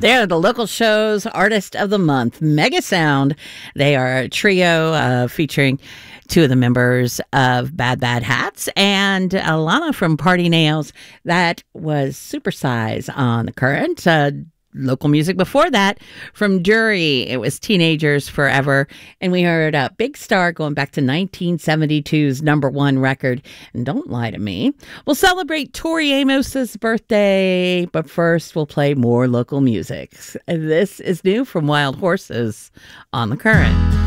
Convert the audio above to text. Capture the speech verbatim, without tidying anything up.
They're the local show's artist of the month, Mega Sound. They are a trio uh, featuring two of the members of Bad Bad Hats and Alana from Party Nails. That was Supersize on The Current. Uh, local music before that from Jury. It was Teenagers Forever. And we heard uh, Big Star going back to nineteen seventy-two's number one record. And Don't Lie to Me. We'll celebrate Tori Amos's birthday, but first we'll play more local music. This is new from Wild Horses on The Current.